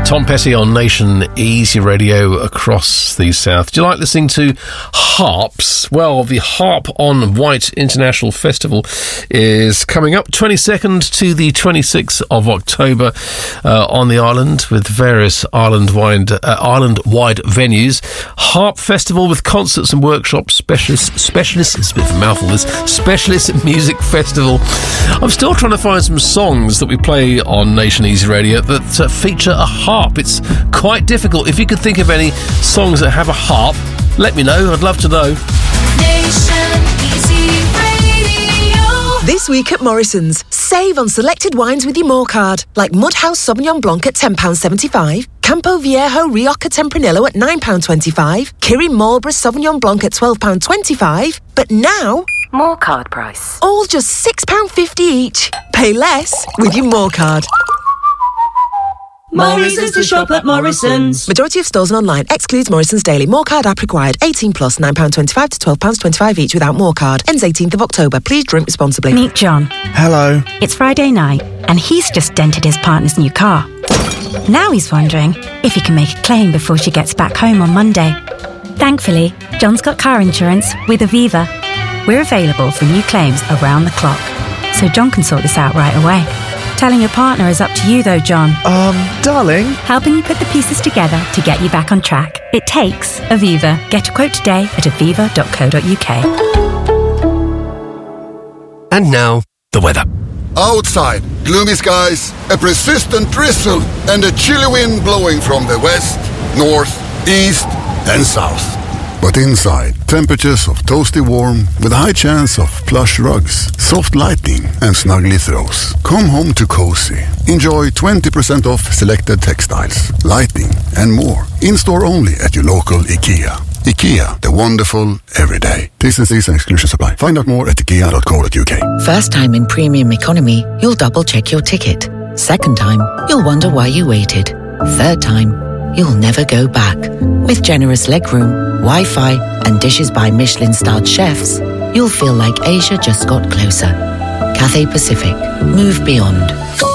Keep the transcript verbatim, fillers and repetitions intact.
Tom Petty on Nation Easy Radio across the South. Do you like listening to harps? Well, the Harp on White International Festival is coming up twenty-second to the twenty-sixth of October uh, on the island with various island-wide, uh, island-wide venues. Harp Festival with concerts and workshops, specialist, specialist, it's a bit of a mouthful this, specialist music festival. I'm still trying to find some songs that we play on Nation Easy Radio that uh, feature a harp. It's quite difficult. If you could think of any songs that have a harp, let me know. I'd love to know. Nation Easy Radio. This week at Morrison's, save on selected wines with your More card, like Mudhouse Sauvignon Blanc at ten pounds seventy-five, Campo Viejo Rioja Tempranillo at nine pounds twenty-five, Kirin Marlborough Sauvignon Blanc at twelve pounds twenty-five, but now... More card price. All just six pounds fifty each. Pay less with your More card. More reasons to shop at Morrison's. Majority of stores and online. Excludes Morrison's Daily. More card app required. eighteen plus, nine pounds twenty-five to twelve pounds twenty-five each without More card. Ends eighteenth of October. Please drink responsibly. Meet John. Hello. It's Friday night and he's just dented his partner's new car. Now he's wondering if he can make a claim before she gets back home on Monday. Thankfully, John's got car insurance with Aviva. We're available for new claims around the clock, so John can sort this out right away. Telling your partner is up to you though, John. Um, darling. Helping you put the pieces together to get you back on track. It takes Aviva. Get a quote today at aviva dot co dot uk. And now, the weather. Outside, gloomy skies, a persistent drizzle, and a chilly wind blowing from the west, north, east, and south. But inside, temperatures of toasty warm with a high chance of plush rugs, soft lighting, and snuggly throws. Come home to cozy. Enjoy twenty percent off selected textiles, lighting, and more. In-store only at your local IKEA. IKEA, the wonderful everyday. T's and C's and exclusions apply. Find out more at ikea dot co dot uk. First time in premium economy, you'll double check your ticket. Second time, you'll wonder why you waited. Third time, you'll never go back. With generous legroom, Wi-Fi, and dishes by Michelin-starred chefs, you'll feel like Asia just got closer. Cathay Pacific. Move beyond.